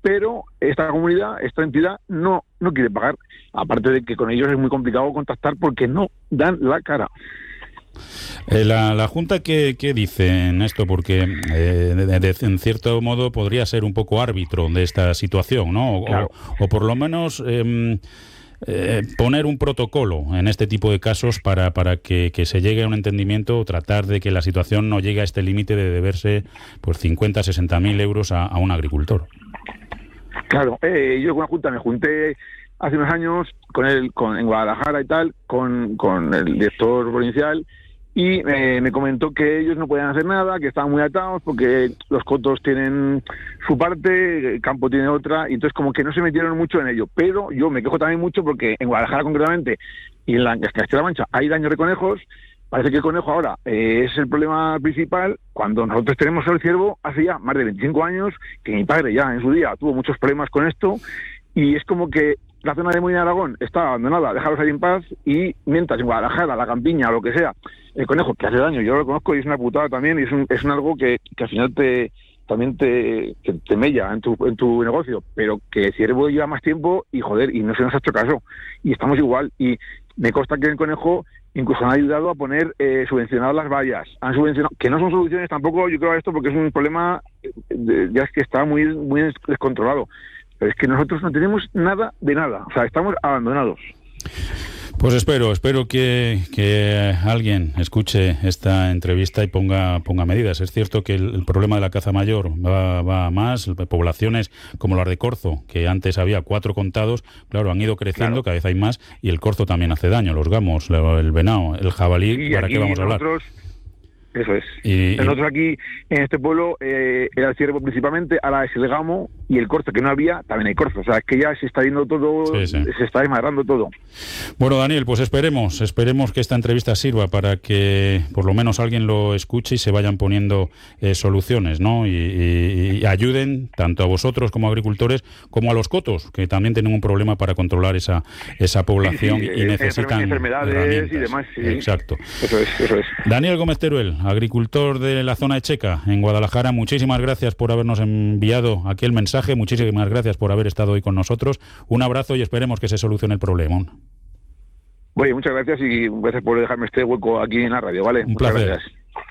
pero esta comunidad, esta entidad, no quiere pagar. Aparte de que con ellos es muy complicado contactar porque no dan la cara. La Junta, ¿qué dice en esto? Porque en cierto modo podría ser un poco árbitro de esta situación, ¿no? Claro. O por lo menos poner un protocolo en este tipo de casos para que se llegue a un entendimiento, o tratar de que la situación no llegue a este límite de deberse pues 50, 60.000 euros a un agricultor. Claro, yo con la Junta me junté hace unos años en Guadalajara y tal, con el director provincial, y me comentó que ellos no podían hacer nada, que estaban muy atados porque los cotos tienen su parte, el campo tiene otra, y entonces como que no se metieron mucho en ello. Pero yo me quejo también mucho porque en Guadalajara concretamente y en la Castilla-La Mancha hay daño de conejos. Parece que el conejo ahora es el problema principal, cuando nosotros tenemos el ciervo hace ya más de 25 años, que mi padre ya en su día tuvo muchos problemas con esto, y es como que la zona de Molina de Aragón está abandonada, déjalos ahí en paz, y mientras en Guadalajara, la campiña o lo que sea, el conejo que hace daño, yo lo conozco y es una putada también, y es un algo que al final te mella en tu negocio, pero que el ciervo lleva más tiempo y joder, y no se nos ha hecho caso, y estamos igual, y me consta que el conejo incluso han ayudado a poner subvencionadas las vallas, han subvencionado, que no son soluciones tampoco, yo creo, a esto, porque es un problema ya es que está muy descontrolado, pero es que nosotros no tenemos nada de nada, o sea, estamos abandonados. Pues espero que alguien escuche esta entrevista y ponga medidas. Es cierto que el problema de la caza mayor va a más. Poblaciones como las de corzo, que antes había 4 contados, claro, han ido creciendo, claro. Cada vez hay más, y el corzo también hace daño, los gamos, el venado, el jabalí, ¿para qué vamos a hablar? Eso es. Nosotros aquí, en este pueblo, era el ciervo principalmente, ahora es el gamo y el corzo, que no había, también hay corzo. O sea, es que ya se está yendo todo, sí. Se está desmadrando todo. Bueno, Daniel, pues esperemos que esta entrevista sirva para que por lo menos alguien lo escuche y se vayan poniendo soluciones, ¿no? Y ayuden tanto a vosotros como agricultores, como a los cotos, que también tienen un problema para controlar esa población y necesitan enfermedades y demás. Sí. Exacto. Eso es. Daniel Gómez Teruel, agricultor de la zona de Checa, en Guadalajara, muchísimas gracias por habernos enviado aquí el mensaje, muchísimas gracias por haber estado hoy con nosotros, un abrazo y esperemos que se solucione el problema. Bueno, muchas gracias y gracias por dejarme este hueco aquí en la radio, ¿vale? Un placer. Gracias.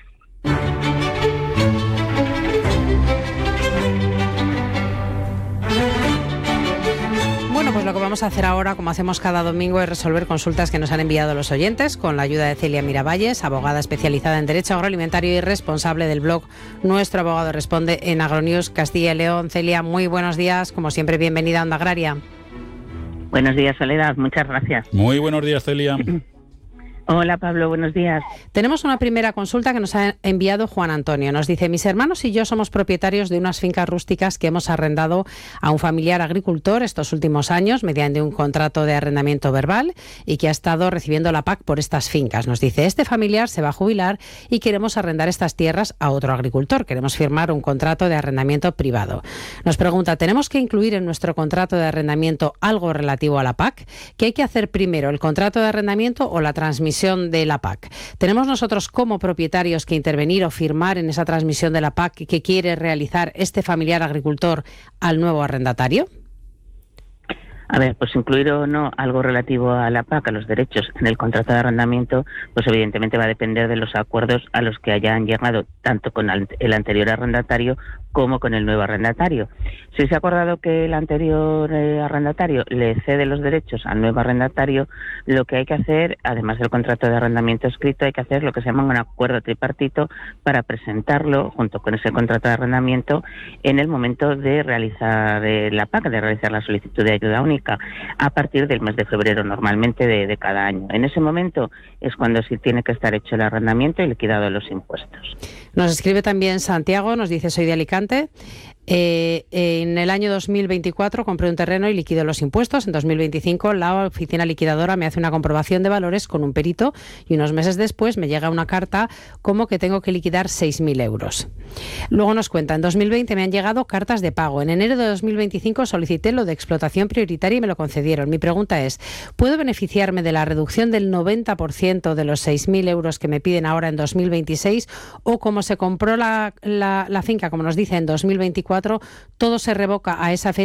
Bueno, pues lo que vamos a hacer ahora, como hacemos cada domingo, es resolver consultas que nos han enviado los oyentes con la ayuda de Celia Miravalles, abogada especializada en Derecho Agroalimentario y responsable del blog Nuestro Abogado Responde en Agronews Castilla y León. Celia, muy buenos días, como siempre, bienvenida a Onda Agraria. Buenos días, Soledad, muchas gracias. Muy buenos días, Celia. Hola, Pablo, buenos días. Tenemos una primera consulta que nos ha enviado Juan Antonio. Nos dice: mis hermanos y yo somos propietarios de unas fincas rústicas que hemos arrendado a un familiar agricultor estos últimos años mediante un contrato de arrendamiento verbal y que ha estado recibiendo la PAC por estas fincas. Nos dice: este familiar se va a jubilar y queremos arrendar estas tierras a otro agricultor. Queremos firmar un contrato de arrendamiento privado. Nos pregunta: ¿tenemos que incluir en nuestro contrato de arrendamiento algo relativo a la PAC? ¿Qué hay que hacer primero, el contrato de arrendamiento o la transmisión de la PAC? ¿Tenemos nosotros como propietarios que intervenir o firmar en esa transmisión de la PAC que quiere realizar este familiar agricultor al nuevo arrendatario? A ver, pues incluir o no algo relativo a la PAC, a los derechos en el contrato de arrendamiento, pues evidentemente va a depender de los acuerdos a los que hayan llegado tanto con el anterior arrendatario como con el nuevo arrendatario. Si se ha acordado que el anterior arrendatario le cede los derechos al nuevo arrendatario, lo que hay que hacer, además del contrato de arrendamiento escrito, hay que hacer lo que se llama un acuerdo tripartito para presentarlo junto con ese contrato de arrendamiento en el momento de realizar la PAC, de realizar la solicitud de ayuda única, a partir del mes de febrero normalmente de cada año. En ese momento es cuando sí tiene que estar hecho el arrendamiento y liquidado los impuestos. Nos escribe también Santiago, nos dice: soy de Alicante. En el año 2024 compré un terreno y liquido los impuestos. En 2025 la oficina liquidadora me hace una comprobación de valores con un perito y unos meses después me llega una carta como que tengo que liquidar 6.000 euros. Luego nos cuenta: en 2020 me han llegado cartas de pago. En enero de 2025 solicité lo de explotación prioritaria y me lo concedieron. Mi pregunta es: ¿puedo beneficiarme de la reducción del 90% de los 6.000 euros que me piden ahora en 2026? O como se compró la finca, como nos dice, en 2024, todo se revoca a esa fecha